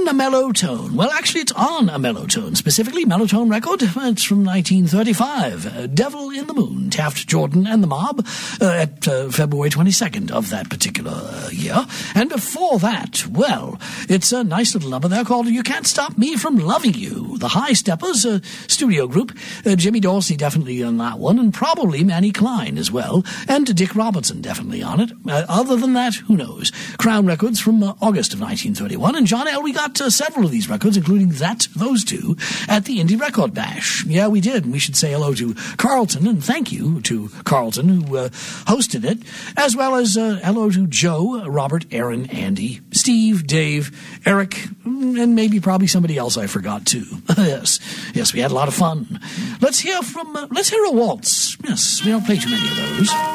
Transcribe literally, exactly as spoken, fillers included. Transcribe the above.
In a Mellow Tone. Well, actually, it's on a mellow tone. Specifically, Mellotone record. It's from nineteen thirty-five. Uh, Devil in the Moon, Taft Jordan and the Mob, uh, at uh, February twenty-second of that particular uh, year. And before that, well, it's a nice little number there called You Can't Stop Me From Loving You. The High Steppers, uh, studio group. Uh, Jimmy Dorsey definitely on that one, and probably Manny Klein as well. And Dick Robertson definitely on it. Uh, other than that, who knows? Crown Records from uh, August of nineteen thirty-one. And John L., we got uh, several of these records, including that, those two, at the Indie Record Bash. Yeah, we did. And we should say hello to Carlton, and thank you to Carlton, who uh, hosted it, as well as uh, hello to Joe, Robert, Aaron, Andy, Steve, Dave, Eric, and maybe probably somebody else I forgot too. yes, yes, we had a lot of fun. Let's hear from, uh, let's hear a waltz. Yes, we don't play too many of those.